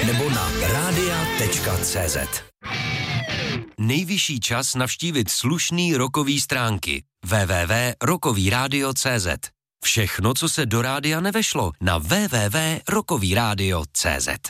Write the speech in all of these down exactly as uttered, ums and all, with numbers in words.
nebo na radia tečka cé zet. Nejvyšší čas navštívit slušný rockový stránky w w w tečka rockový rádio tečka cé zet. Všechno, co se do rádia nevešlo, na w w w tečka rockový rádio tečka cé zet.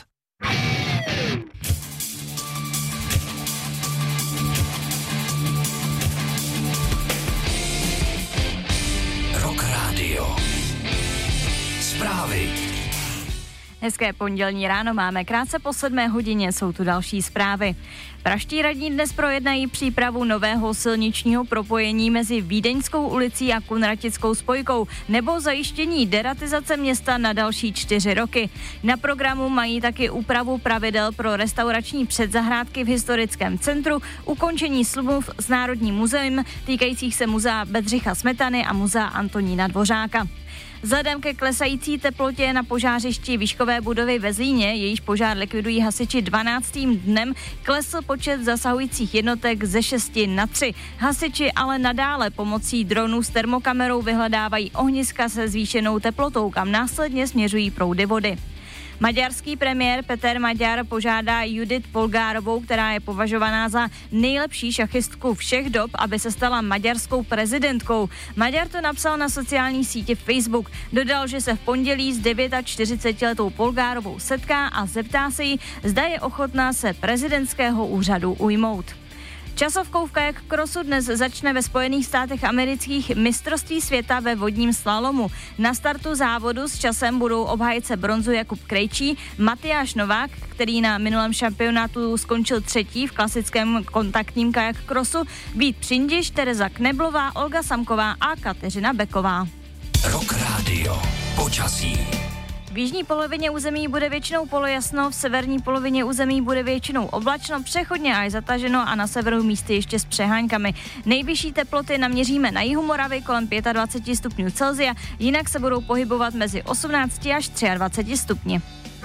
Rock Radio. Zprávy. Hezké pondělní ráno máme, krátce po sedmé hodině jsou tu další zprávy. Praští radní dnes projednají přípravu nového silničního propojení mezi Vídeňskou ulicí a Kunratickou spojkou nebo zajištění deratizace města na další čtyři roky. Na programu mají taky úpravu pravidel pro restaurační předzahrádky v historickém centru, ukončení smluv s Národním muzeem týkajících se muzea Bedřicha Smetany a muzea Antonína Dvořáka. Vzhledem ke klesající teplotě na požářišti výškové budovy ve Zlíně, jejíž požár likvidují hasiči dvanáctým dnem, klesl počet zasahujících jednotek ze šesti na tři. Hasiči ale nadále pomocí dronů s termokamerou vyhledávají ohniska se zvýšenou teplotou, kam následně směřují proudy vody. Maďarský premiér Peter Maďar požádá Judith Polgárovou, která je považovaná za nejlepší šachistku všech dob, aby se stala maďarskou prezidentkou. Maďar to napsal na sociální síti Facebook. Dodal, že se v pondělí s čtyřicetidevítiletou Polgárovou setká a zeptá se jí, zda je ochotná se prezidentského úřadu ujmout. Časovkou v kajak crossu dnes začne ve Spojených státech amerických mistrovství světa ve vodním slalomu. Na startu závodu s časem budou obhájce bronzu Jakub Krejčí, Matyáš Novák, který na minulém šampionátu skončil třetí v klasickém kontaktním kajak crossu, Vít Přindiš, Tereza Kneblová, Olga Samková a Kateřina Beková. Rock Radio. Počasí. V jižní polovině území bude většinou polojasno, v severní polovině území bude většinou oblačno, přechodně až zataženo a na severu místy ještě s přeháňkami. Nejvyšší teploty naměříme na jihu Moravy kolem dvacet pět stupňů Celsia, jinak se budou pohybovat mezi osmnáct až dvacet tři stupni.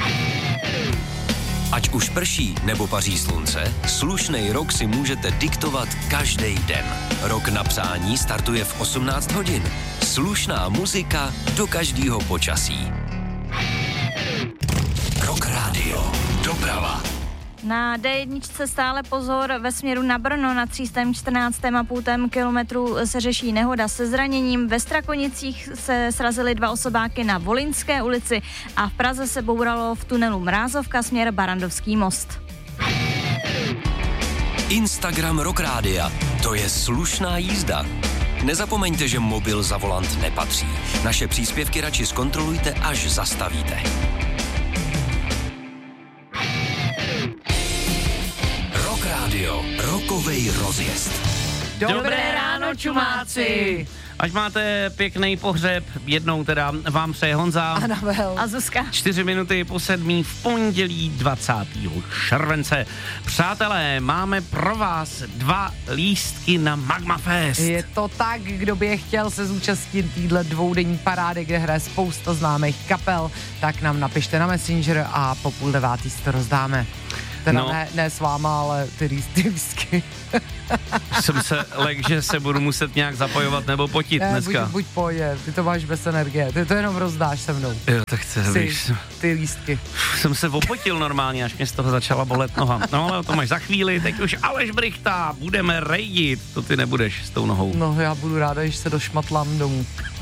Ať už prší nebo paří slunce, slušnej rok si můžete diktovat každý den. Rok na přání startuje v osmnáct hodin. Slušná muzika do každého počasí. Rock Radio. Doprava. Na dé jedna stále pozor ve směru na Brno na tři sta čtrnáct a půl kilometru se řeší nehoda se zraněním. Ve Strakonicích se srazily dva osobáky na Volinské ulici a v Praze se bouralo v tunelu Mrázovka směr Barandovský most. Instagram Rock Rádia. To je slušná jízda. Nezapomeňte, že mobil za volant nepatří. Naše příspěvky radši zkontrolujte, až zastavíte. Rock Radio. Rokovej rozjezd. Dobré ráno, čumáci! Ať máte pěkný pohřeb, jednou teda vám přeje Honza Anabel a Zuzka. Čtyři minuty po sedmí v pondělí dvacátého července. Přátelé, máme pro vás dva lístky na Magma Fest. Je to tak, kdo by je chtěl se zúčastnit týhle dvoudenní parády, kde hraje spousta známých kapel, tak nám napište na Messenger a po půl devátý si to rozdáme. Teda no. ne, ne s váma, ale ty lístky. Jsem se lek, že se budu muset nějak zapojovat nebo potit ne, dneska. Buď, buď pohodě, ty to máš bez energie, ty to jenom rozdáš se mnou. Jo, tak chce, víš. Ty lístky. Jsem se opotil normálně, až mě z toho začala bolet noha. No ale to máš za chvíli, teď už Aleš Brychta, budeme rejdit. To ty nebudeš s tou nohou. No já budu ráda, když se došmatlám domů.